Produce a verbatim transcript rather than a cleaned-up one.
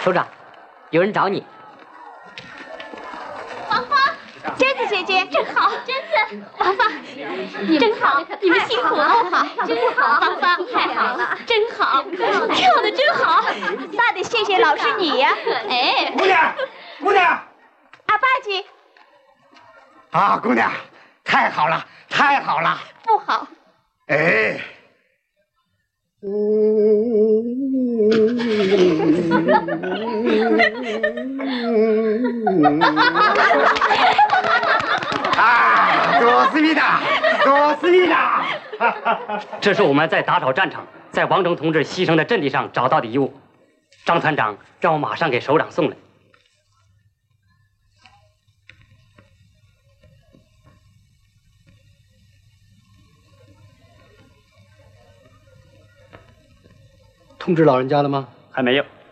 首长，有人找你。 芳芳，娟子姐姐，真好，娟子，芳芳，真好，你们辛苦了，好，真好，芳芳，太好了，真好，跳的真好，那得谢谢老师你呀。哎， 姑娘，姑娘， 阿八姐， 啊，姑娘，太好了，太好了， 不好， 哎。啊，多思密达，多思密达！ 这是我们在打倒战场，在王忠同志牺牲的阵地上找到的遗物。张团长让我马上给首长送来。 通知老人家了吗？ 还没有。